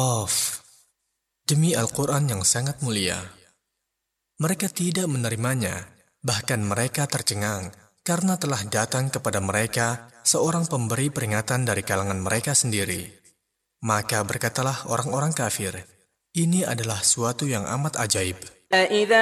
Qaf. Demi Al-Quran yang sangat mulia. Mereka tidak menerimanya, bahkan mereka tercengang karena telah datang kepada mereka seorang pemberi peringatan dari kalangan mereka sendiri. Maka berkatalah orang-orang kafir, ini adalah suatu yang amat ajaib.